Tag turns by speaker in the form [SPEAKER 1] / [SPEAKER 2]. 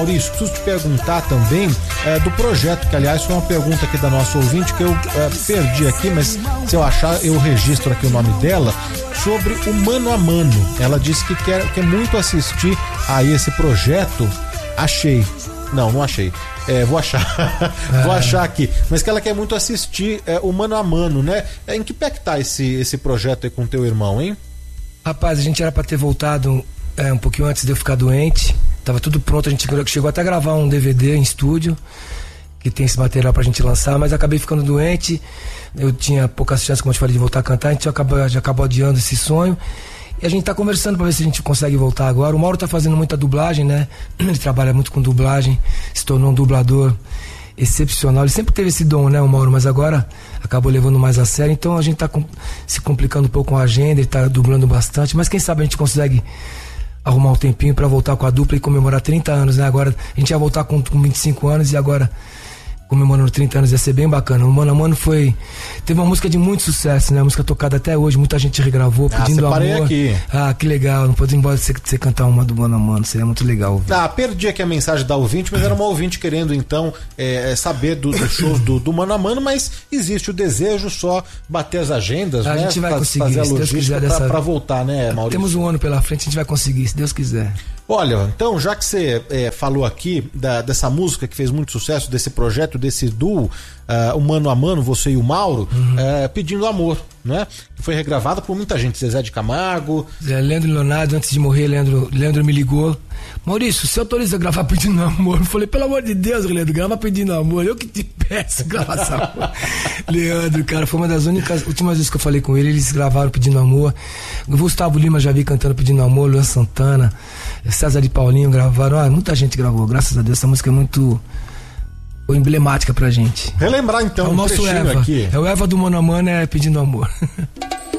[SPEAKER 1] Maurício, preciso te perguntar também do projeto, que aliás foi uma pergunta aqui da nossa ouvinte que eu perdi aqui, mas se eu achar eu registro aqui o nome dela, sobre o Mano a Mano. Ela disse que quer muito assistir a esse projeto. Não achei. Vou achar. Vou achar aqui. Mas que ela quer muito assistir o Mano a Mano, né? Em que pé que tá esse projeto aí com teu irmão, hein?
[SPEAKER 2] Rapaz, a gente era pra ter voltado um pouquinho antes de eu ficar doente. Tava tudo pronto, a gente chegou até a gravar um DVD em estúdio, que tem esse material pra gente lançar, mas acabei ficando doente. Eu tinha poucas chances, como eu te falei, de voltar a cantar. A gente já acabou adiando esse sonho. E a gente tá conversando pra ver se a gente consegue voltar agora. O Mauro tá fazendo muita dublagem, né? Ele trabalha muito com dublagem, se tornou um dublador excepcional. Ele sempre teve esse dom, né, o Mauro? Mas agora acabou levando mais a sério. Então a gente tá se complicando um pouco com a agenda, ele tá dublando bastante. Mas quem sabe a gente consegue arrumar um tempinho pra voltar com a dupla e comemorar 30 anos, né? Agora a gente ia voltar com 25 anos e agora comemorando 30 anos, ia ser bem bacana. O Mano a Mano teve uma música de muito sucesso, né? A música tocada até hoje, muita gente regravou, pedindo amor.
[SPEAKER 1] Aqui.
[SPEAKER 2] Que legal, não pode ir embora você cantar uma do Mano a Mano, seria muito legal.
[SPEAKER 1] Perdi aqui a mensagem da ouvinte, mas era uma ouvinte querendo então saber do show do Mano a Mano, mas existe o desejo, só bater as agendas, né?
[SPEAKER 2] A gente vai conseguir,
[SPEAKER 1] fazer a
[SPEAKER 2] se Deus quiser,
[SPEAKER 1] pra voltar, né, Maurício?
[SPEAKER 2] Temos um ano pela frente, a gente vai conseguir, se Deus quiser.
[SPEAKER 1] Olha, então, já que você falou aqui dessa música que fez muito sucesso, desse projeto, desse duo, o Mano a Mano, você e o Mauro, Pedindo Amor, né? Que foi regravada por muita gente, Zezé de Camargo.
[SPEAKER 2] Leandro Leonardo, antes de morrer, Leandro me ligou. Maurício, você autoriza a gravar Pedindo Amor? Eu falei, pelo amor de Deus, Leandro, grava Pedindo Amor, eu que te peço, grava essa amor. Leandro, cara, foi uma das últimas vezes que eu falei com ele, eles gravaram Pedindo Amor. O Gustavo Lima já vi cantando Pedindo Amor, Luan Santana, César e Paulinho gravaram, muita gente gravou, graças a Deus, essa música é muito emblemática pra gente.
[SPEAKER 1] Relembrar então
[SPEAKER 2] o nosso Eva,
[SPEAKER 1] aqui.
[SPEAKER 2] o Eva do Mano a Mano, Pedindo Amor.